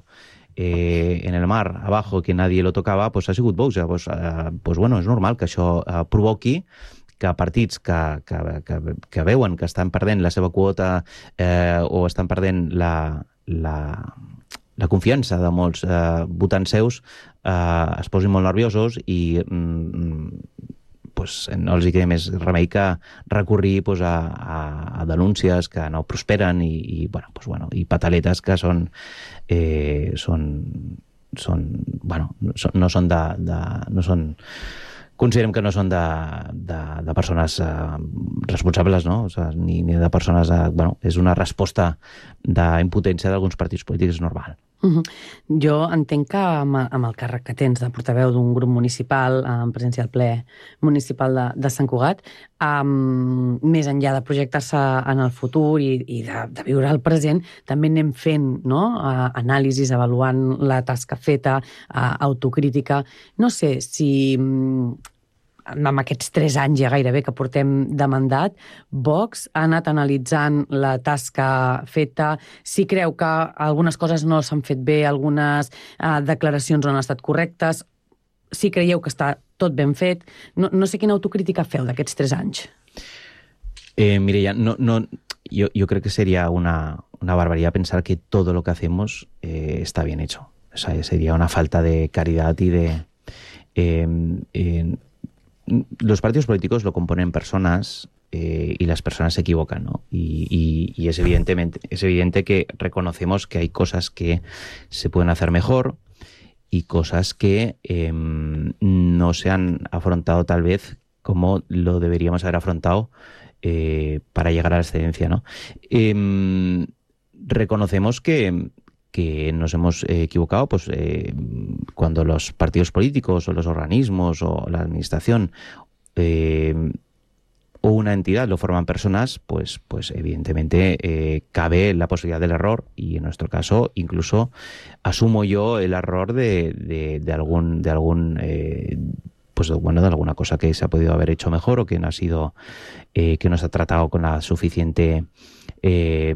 Eh, en el mar abajo que nadie lo tocava, pues ha sigut Vox. Pues, eh, pues bueno, és normal que això eh, provoqui que partits que, que, que, que veuen que estan perdent la seva quota eh, o estan perdent la, la, la confiança de molts eh, votants seus eh, es posin molt nerviosos i mm, pues, no els hi queda més remei que recurrir pues, a, a, a denúncies que no prosperen i, i, bueno, pues, bueno, i pataletes que són, eh, són, són, bueno, no són de, de no són, considerem que no són de, de, de persones eh, responsables, no? O sigui, ni, ni de persones... Eh, bueno, és una resposta d'impotència d'alguns partits polítics normal. Uh-huh. Jo entenc que amb, amb el càrrec que tens de portaveu d'un grup municipal en presència al ple municipal de, de Sant Cugat, um, més enllà de projectar-se en el futur i, i de, de viure el present, també anem fent, no? uh, anàlisis, avaluant la tasca feta, uh, autocrítica. No sé si... Um, amb aquests tres anys ja gairebé que portem de mandat, Vox ha anat analitzant la tasca feta, si creu que algunes coses no s'han fet bé, algunes eh, declaracions no han estat correctes, si creieu que està tot ben fet. No, no sé quina autocrítica feu d'aquests tres anys. Eh, Mireia, no, no, yo, yo creo que sería una, una barbaridad pensar que todo lo que hacemos eh, está bien hecho. O sea, sería una falta de caridad y de... Eh, eh, los partidos políticos lo componen personas eh, y las personas se equivocan, ¿no? Y, y, y es, evidentemente, es evidente que reconocemos que hay cosas que se pueden hacer mejor y cosas que eh, no se han afrontado tal vez como lo deberíamos haber afrontado eh, para llegar a la excedencia, ¿no? Eh, reconocemos que... que nos hemos eh, equivocado pues eh, cuando los partidos políticos o los organismos o la administración eh, o una entidad lo forman personas, pues, pues evidentemente eh, cabe la posibilidad del error y en nuestro caso incluso asumo yo el error de, de, de algún, de algún eh, pues bueno, de alguna cosa que se ha podido haber hecho mejor o que no ha sido, eh, que no se ha tratado con la suficiente, eh,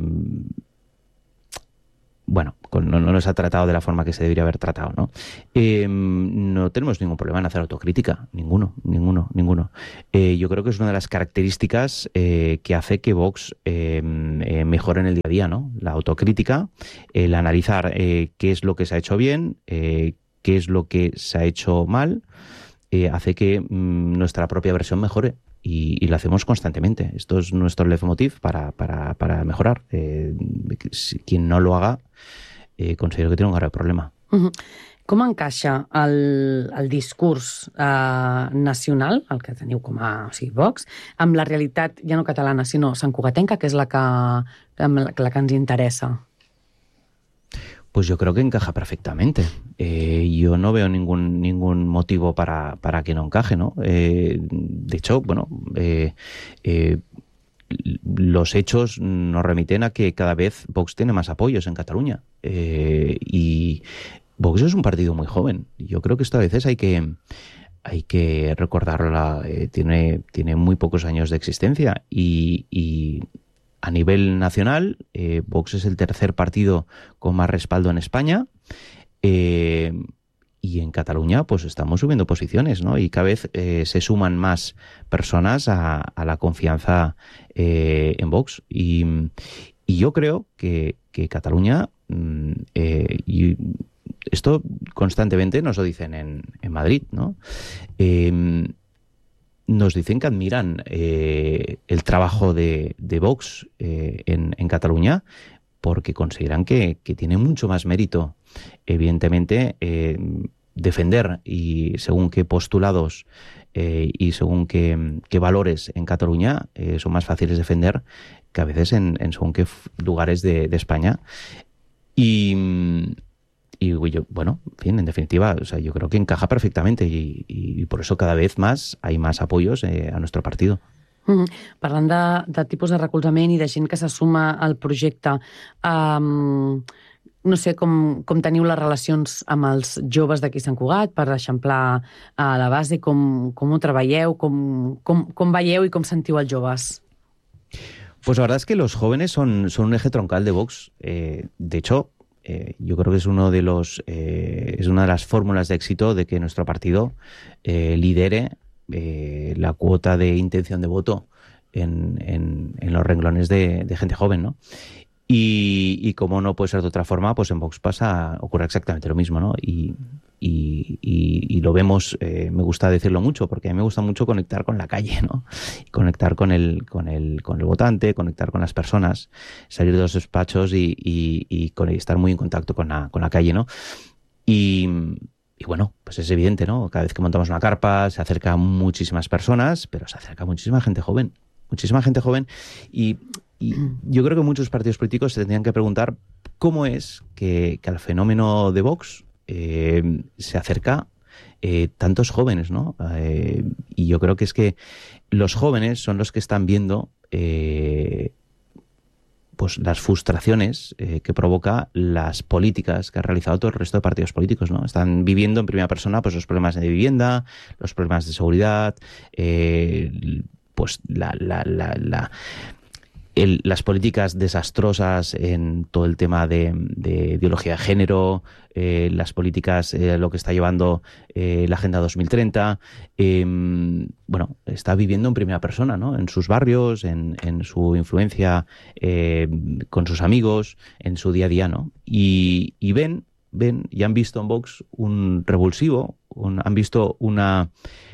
bueno, con, no, no se ha tratado de la forma que se debería haber tratado, ¿no? Eh, no tenemos ningún problema en hacer autocrítica, ninguno, ninguno, ninguno. Eh, yo creo que es una de las características eh, que hace que Vox eh, eh, mejore en el día a día, ¿no? La autocrítica, el analizar eh, qué es lo que se ha hecho bien, eh, qué es lo que se ha hecho mal, eh, hace que mmm, nuestra propia versión mejore. Y, y lo hacemos constantemente. Esto es nuestro leitmotiv para, para, para mejorar. Eh, si, quien no lo haga, eh, considero que tiene un grave problema. Uh-huh. Com encaixa el, el discurs eh, nacional, el que teniu com a o sigui, Vox, amb la realitat ja no catalana, sinó santcugatenca, que és la que, la que ens interessa? Pues yo creo que encaja perfectamente. Eh, yo no veo ningún ningún motivo para, para que no encaje, ¿no? Eh, de hecho, bueno, eh, eh, los hechos nos remiten a que cada vez Vox tiene más apoyos en Cataluña. Eh, y Vox es un partido muy joven. Yo creo que esto a veces hay que hay que recordarlo. Eh, tiene, tiene muy pocos años de existencia y, y a nivel nacional, eh, Vox es el tercer partido con más respaldo en España, eh, y en Cataluña pues estamos subiendo posiciones, ¿no? Y cada vez eh, se suman más personas a, a la confianza eh, en Vox. Y, y yo creo que, que Cataluña, eh, y esto constantemente nos lo dicen en, en Madrid, ¿no? Eh, Nos dicen que admiran eh, el trabajo de, de Vox eh, en, en Cataluña porque consideran que, que tiene mucho más mérito, evidentemente, eh, defender y según qué postulados eh, y según qué, qué valores en Cataluña eh, son más fáciles de defender que a veces en, en según qué lugares de, de España. Y... Y yo, bueno, en fin, en definitiva, o sea, yo creo que encaja perfectamente y, y por eso cada vez más hay más apoyos eh, a nuestro partido. Mm-hmm. Parlant de, de tipus de recolzament i de gent que se suma al projecte, um, no sé com, com teniu les relacions amb els joves d'aquí Sant Cugat per eixamplar a la base, com, com ho treballeu, com, com, com veieu i com sentiu els joves? Pues la verdad es que los jóvenes son, son un eje troncal de Vox. Eh, de hecho, Eh, yo creo que es uno de los eh, es una de las fórmulas de éxito de que nuestro partido eh, lidere eh, la cuota de intención de voto en, en, en los renglones de, de gente joven, ¿no? Y, y como no puede ser de otra forma, pues en Vox pasa, ocurre exactamente lo mismo, ¿no? Y, y, y, y lo vemos, eh, me gusta decirlo mucho, porque a mí me gusta mucho conectar con la calle, ¿no? Conectar con el, con el, con el votante, conectar con las personas, salir de los despachos y, y, y, con, y estar muy en contacto con la, con la calle, ¿no? Y, y bueno, pues es evidente, ¿no? Cada vez que montamos una carpa se acerca muchísimas personas, pero se acerca muchísima gente joven, muchísima gente joven y... Y yo creo que muchos partidos políticos se tendrían que preguntar cómo es que, que al fenómeno de Vox eh, se acerca eh, tantos jóvenes, ¿no? Eh, y yo creo que es que los jóvenes son los que están viendo eh, pues las frustraciones eh, que provoca las políticas que ha realizado todo el resto de partidos políticos, ¿no? Están viviendo en primera persona pues los problemas de vivienda, los problemas de seguridad, eh, pues la... la, la, la El, las políticas desastrosas en todo el tema de, de ideología de género, eh, las políticas, eh, lo que está llevando eh, la Agenda dos mil treinta, eh, bueno, está viviendo en primera persona, ¿no? En sus barrios, en, en su influencia eh, con sus amigos, en su día a día, ¿no? Y, y ven, ven y han visto en Vox un revulsivo, un, han visto una,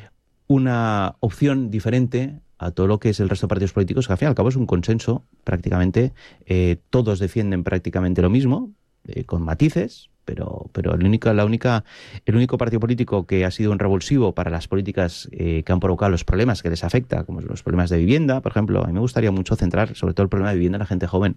una opción diferente a todo lo que es el resto de partidos políticos, que al fin y al cabo es un consenso, prácticamente, eh, todos defienden prácticamente lo mismo, eh, con matices, pero, pero el, único, la única, el único partido político que ha sido un revulsivo para las políticas eh, que han provocado los problemas que les afecta, como los problemas de vivienda, por ejemplo, a mí me gustaría mucho centrar sobre todo el problema de vivienda en la gente joven.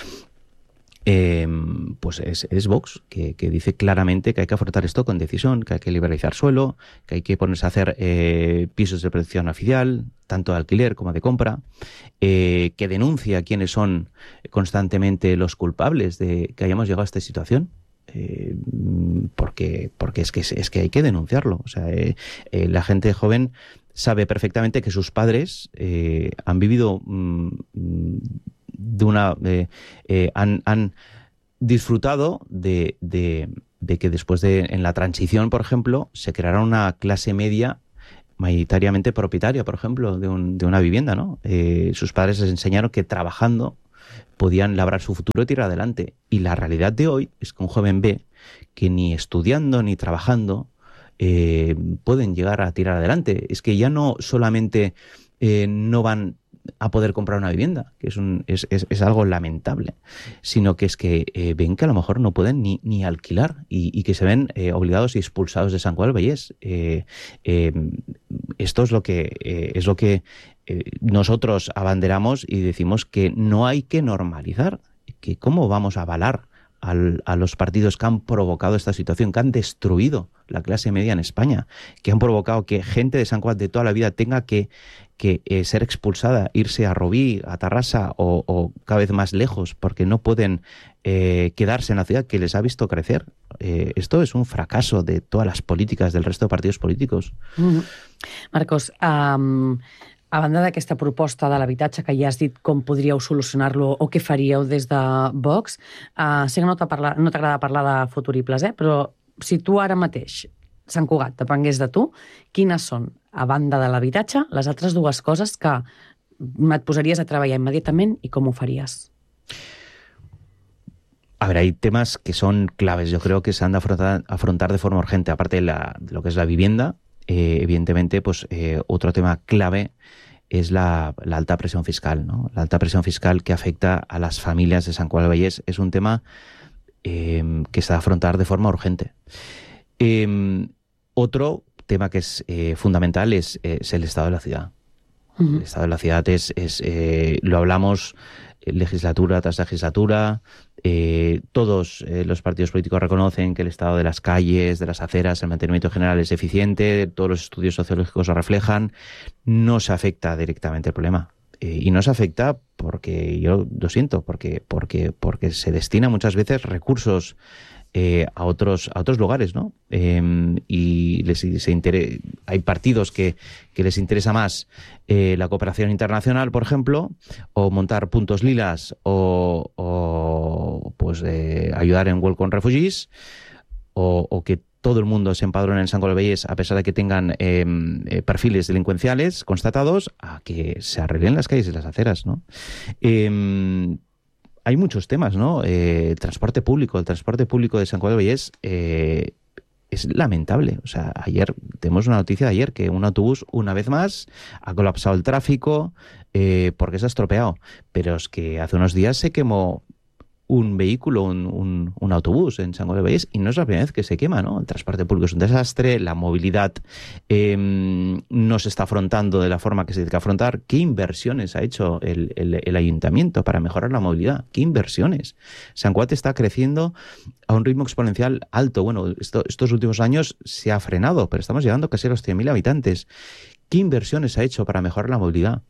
Eh, pues es, es Vox, que, que dice claramente que hay que afrontar esto con decisión, que hay que liberalizar suelo, que hay que ponerse a hacer eh, pisos de protección oficial, tanto de alquiler como de compra, eh, que denuncia quiénes son constantemente los culpables de que hayamos llegado a esta situación. Eh, porque porque es que es que hay que denunciarlo. O sea, eh, eh, la gente joven sabe perfectamente que sus padres eh, han vivido mm, de una eh, eh, han, han disfrutado de, de, de que después de en la transición, por ejemplo, se creara una clase media mayoritariamente propietaria, por ejemplo, de, un, de una vivienda, ¿no? Eh, sus padres les enseñaron que trabajando podían labrar su futuro y tirar adelante. Y la realidad de hoy es que un joven ve que ni estudiando ni trabajando eh, pueden llegar a tirar adelante. Es que ya no solamente eh, no van a poder comprar una vivienda, que es, un, es, es, es algo lamentable, sino que es que eh, ven que a lo mejor no pueden ni, ni alquilar y, y que se ven eh, obligados y expulsados de San Cugat del Vallès. Eh, eh, esto es lo que, eh, es lo que eh, nosotros abanderamos y decimos que no hay que normalizar, que cómo vamos a avalar al, a los partidos que han provocado esta situación, que han destruido la clase media en España, que han provocado que gente de San Cugat de toda la vida tenga que, que eh, ser expulsada, irse a Robí, a Tarrasa o, o cada vez más lejos, porque no pueden eh, quedarse en la ciudad que les ha visto crecer. Eh, esto es un fracaso de todas las políticas del resto de partidos políticos. Mm-hmm. Marcos, um, a banda d'aquesta proposta de l'habitatge que ja has dit com podríeu solucionar-lo o què faríeu des de Vox, uh, sé que no t'agrada no t'agrada parlar de futuribles, eh? Però si tu ara mateix, Sant Cugat, depengués de tu, quines són, a banda de l'habitatge, les altres dues coses que et posaries a treballar immediatament i com ho faries? A ver, hay temas que son claves. Yo creo que se han de afrontar, afrontar de forma urgente, aparte de, la, de lo que es la vivienda. Eh, evidentemente, pues eh, otro tema clave es la, la alta presión fiscal, ¿no? La alta presión fiscal que afecta a las familias de San Cugat del Vallès es un tema eh, que se ha de afrontar de forma urgente. Eh, otro tema que es eh, fundamental es, es el estado de la ciudad. Uh-huh. El estado de la ciudad es, es eh, lo hablamos legislatura tras legislatura. Eh, todos eh, los partidos políticos reconocen que el estado de las calles, de las aceras, el mantenimiento general es eficiente, todos los estudios sociológicos lo reflejan. No se afecta directamente el problema. Eh, y no se afecta porque, yo lo siento, porque, porque, porque se destina muchas veces recursos Eh, a otros a otros lugares, ¿no? Eh, y les, se inter... hay partidos que, que les interesa más eh, la cooperación internacional, por ejemplo, o montar puntos lilas o, o pues eh, ayudar en Welcome Refugees, o, o que todo el mundo se empadrone en San Cugat del Vallès a pesar de que tengan eh, eh, perfiles delincuenciales constatados, a que se arreglen las calles y las aceras, ¿no? Eh, Hay muchos temas, ¿no? Eh, el transporte público, el transporte público de San Cugat del Vallès eh, es lamentable. O sea, ayer, tenemos una noticia de ayer que un autobús, una vez más, ha colapsado el tráfico eh, porque se ha estropeado. Pero es que hace unos días se quemó un vehículo, un, un, un autobús en San Cugat del Vallès, y no es la primera vez que se quema, ¿no? El transporte público es un desastre, la movilidad eh, no se está afrontando de la forma que se tiene que afrontar. ¿Qué inversiones ha hecho el, el, el ayuntamiento para mejorar la movilidad? ¿Qué inversiones? San Cugat está creciendo a un ritmo exponencial alto. Bueno, esto, estos últimos años se ha frenado, pero estamos llegando casi a los cien mil habitantes. ¿Qué inversiones ha hecho para mejorar la movilidad?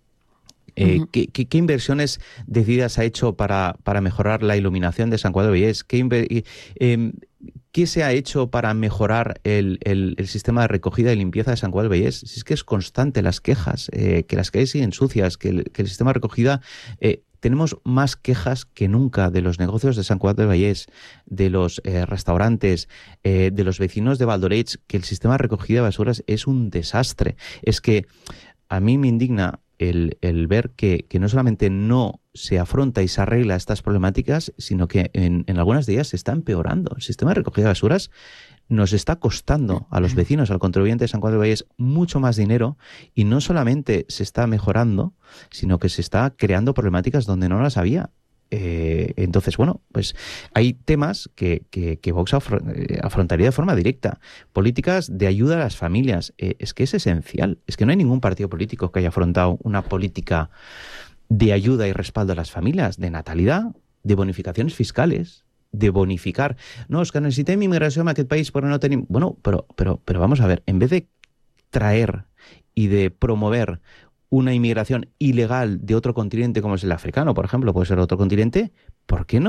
Eh, uh-huh. ¿qué, qué, ¿Qué inversiones decididas ha hecho para, para mejorar la iluminación de San Cugat del Vallès? ¿Qué, eh, ¿Qué se ha hecho para mejorar el, el, el sistema de recogida y limpieza de San Cugat del Vallès? Si es que es constante las quejas, eh, que las calles siguen sucias, que el, que el sistema de recogida... Eh, tenemos más quejas que nunca de los negocios de San Cugat del Vallès, de los eh, restaurantes, eh, de los vecinos de Valdoreig, que el sistema de recogida de basuras es un desastre. Es que a mí me indigna El, el ver que, que no solamente no se afronta y se arregla estas problemáticas, sino que en, en algunas de ellas se está empeorando. El sistema de recogida de basuras nos está costando a los vecinos, al contribuyente de San Cugat del Vallès, mucho más dinero, y no solamente se está mejorando, sino que se está creando problemáticas donde no las había. Eh, entonces, bueno, pues hay temas que, que, que Vox afrontaría de forma directa. Políticas de ayuda a las familias. Eh, es que es esencial. Es que no hay ningún partido político que haya afrontado una política de ayuda y respaldo a las familias, de natalidad, de bonificaciones fiscales, de bonificar. No, es que necessitem immigració en aquest país perquè no tenim... Bueno, però, però, però vamos a ver, en vez de traer y de promover una inmigración ilegal de otro continente como es el africano, por ejemplo, puede ser otro continente, ¿por qué no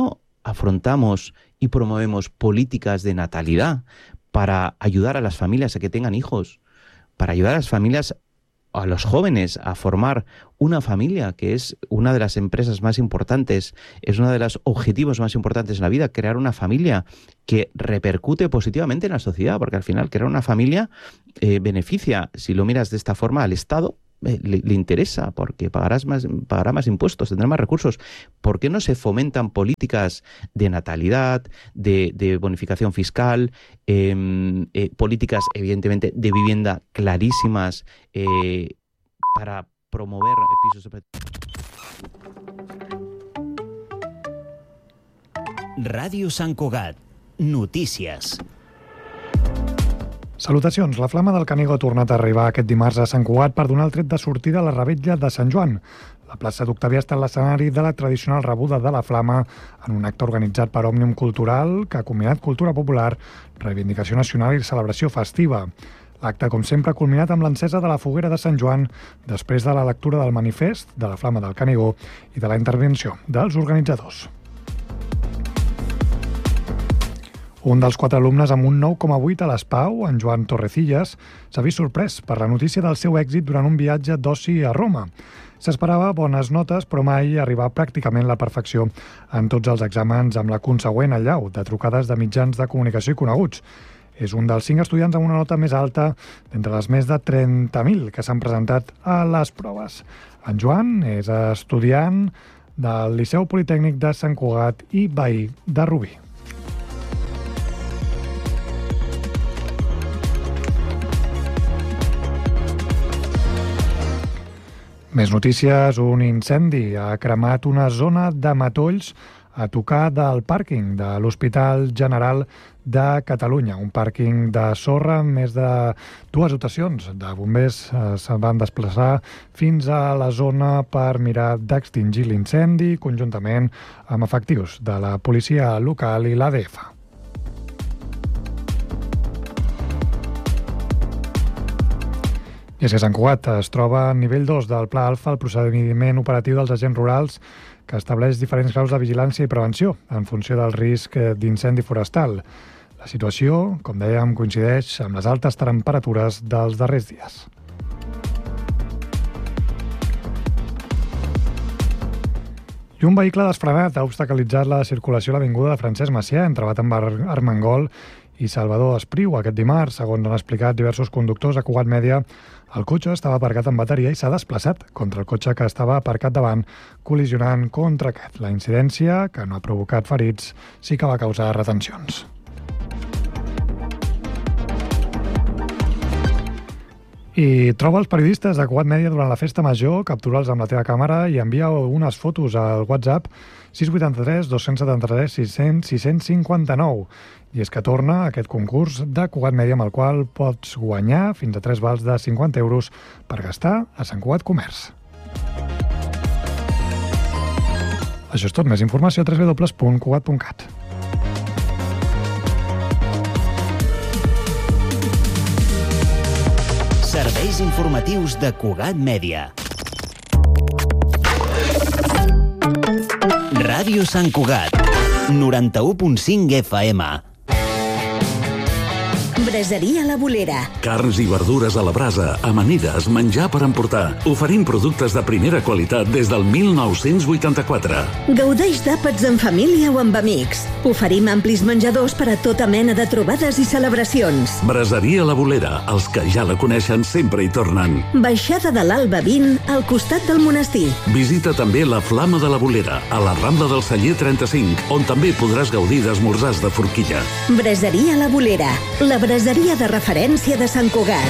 afrontamos y promovemos políticas de natalidad para ayudar a las familias a que tengan hijos, para ayudar a las familias, a los jóvenes a formar una familia, que es una de las empresas más importantes, es uno de los objetivos más importantes en la vida, crear una familia que repercute positivamente en la sociedad, porque al final crear una familia eh, beneficia, si lo miras de esta forma, al Estado. Le, le interesa porque pagarás más, pagará más impuestos, tendrá más recursos. ¿Por qué no se fomentan políticas de natalidad, de, de bonificación fiscal, eh, eh, políticas evidentemente de vivienda clarísimas eh, para promover pisos de... Ràdio Sant Cugat. Notícies. Salutacions. La Flama del Canigó ha tornat a arribar aquest dimarts a Sant Cugat per donar el tret de sortida a la revetlla de Sant Joan. La plaça d'Octavià està en l'escenari de la tradicional rebuda de la Flama en un acte organitzat per Òmnium Cultural que ha combinat cultura popular, reivindicació nacional i celebració festiva. L'acte, com sempre, ha culminat amb l'encesa de la foguera de Sant Joan després de la lectura del manifest de la Flama del Canigó i de la intervenció dels organitzadors. Un dels quatre alumnes amb un nou coma vuit a l'ESPAU, en Joan Torrecillas, s'ha vist sorprès per la notícia del seu èxit durant un viatge d'oci a Roma. S'esperava bones notes, però mai arribar pràcticament a la perfecció en tots els exàmens amb la consegüent allau de trucades de mitjans de comunicació i coneguts. És un dels cinc estudiants amb una nota més alta d'entre les més de trenta mil que s'han presentat a les proves. En Joan és estudiant del Liceu Politècnic de Sant Cugat i veí de Rubí. Més notícies. Un incendi ha cremat una zona de matolls a tocar del pàrquing de l'Hospital General de Catalunya. Un pàrquing de sorra amb més de dues dotacions de bombers eh, se van desplaçar fins a la zona per mirar d'extingir l'incendi conjuntament amb efectius de la policia local i l'A D F. I és que Sant Cugat es troba a nivell dos del Pla Alfa, el procediment operatiu dels agents rurals, que estableix diferents graus de vigilància i prevenció en funció del risc d'incendi forestal. La situació, com dèiem, coincideix amb les altes temperatures dels darrers dies. I un vehicle desfrenat ha obstaculitzat la circulació a l'avinguda de Francesc Macià entre Baten Armengol i Salvador Espriu aquest dimarts. Segons han explicat diversos conductors a Cugat Mèdia, el cotxe estava aparcat en bateria i s'ha desplaçat contra el cotxe que estava aparcat davant, col·lisionant contra aquest. La incidència, que no ha provocat ferits, sí que va causar retencions. I troba els periodistes de Cugat Mèdia durant la festa major, captura'ls amb la teva càmera i envia unes fotos al WhatsApp sis vuit tres, dos set tres, sis cents, sis cents cinquanta-nou. I és que torna aquest concurs de Cugat Mèdia amb el qual pots guanyar fins a tres vals de cinquanta euros per gastar a Sant Cugat Comerç. Això és tot. Més informació a w w w punt cugat punt cat. Serveis informatius de Cugat Mèdia. Ràdio Sant Cugat, noranta-u punt cinc F M. Braseria La Bolera. Carns i verdures a la brasa, amanides, menjar per emportar. Oferim productes de primera qualitat des del mil nou-cents vuitanta-quatre. Gaudeix d'àpats en família o amb amics. Oferim amplis menjadors per a tota mena de trobades i celebracions. Braseria La Bolera. Els que ja la coneixen sempre hi tornen. Baixada de l'Alba vint, al costat del monestir. Visita també la Flama de la Bolera, a la Rambla del Celler trenta-cinc, on també podràs gaudir d'esmorzars de forquilla. Braseria La Bolera. La braseria de referència de Sant Cugat.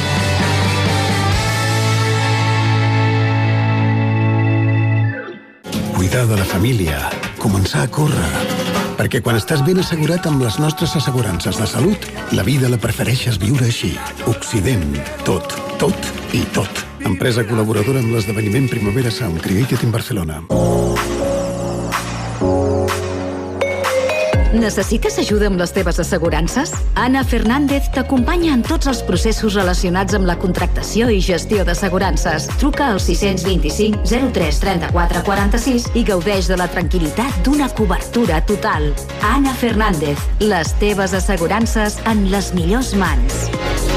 Cuidar de la família, començar a córrer. Perquè quan estàs ben assegurat amb les nostres assegurances de salut, la vida la prefereixes viure així. Occident. Tot, tot i tot. Empresa col·laboradora amb l'esdeveniment Primavera Sound Created in Barcelona. Necessites ajuda amb les teves assegurances? Ana Fernández t'acompanya en tots els processos relacionats amb la contractació i gestió d'assegurances. Truca al sis dos cinc zero tres trenta-quatre quaranta-sis i gaudeix de la tranquil·litat d'una cobertura total. Ana Fernández, les teves assegurances en les millors mans.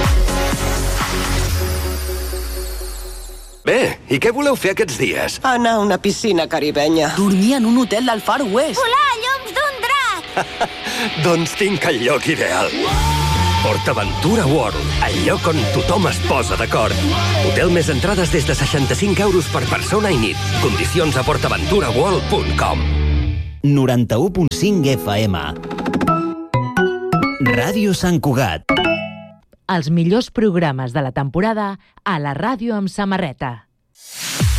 Bé, i què voleu fer aquests dies? Anar a una piscina caribenya. Dormir en un hotel del Far West. Volar llums d'un drac. Doncs tinc el lloc ideal. PortAventura World, el lloc on tothom es posa d'acord. Hotel més entrades des de seixanta-cinc euros per persona i nit. Condicions a port aventura world punt com. noranta-u punt cinc F M. Ràdio Sant Cugat. Els millors programes de la temporada a la ràdio amb samarreta.